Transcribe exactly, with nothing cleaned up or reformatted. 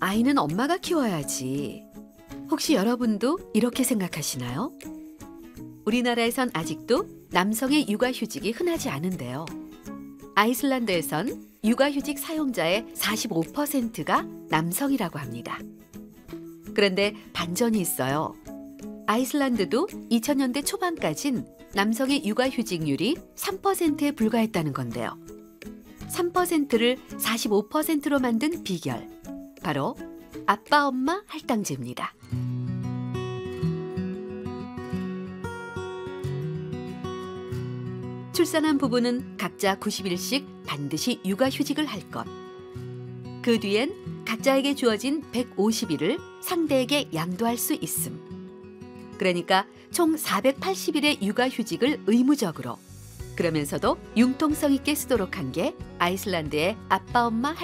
아이는 엄마가 키워야지. 혹시 여러분도 이렇게 생각하시나요? 우리나라에선 아직도 남성의 육아휴직이 흔하지 않은데요. 아이슬란드에선 육아휴직 사용자의 사십오 퍼센트가 남성이라고 합니다. 그런데 반전이 있어요. 아이슬란드도 이천 년대 초반까진 남성의 육아휴직률이 삼 퍼센트에 불과했다는 건데요. 삼 퍼센트를 사십오 퍼센트로 만든 비결, 바로 아빠 엄마 할당제입니다. 출산한 부부는 각자 구십 일씩 반드시 육아휴직을 할 것. 그 뒤엔 각자에게 주어진 백오십 일을 상대에게 양도할 수 있음. 그러니까 총 사백팔십 일의 육아휴직을 의무적으로, 그러면서도 융통성 있게 쓰도록 한 게 아이슬란드의 아빠 엄마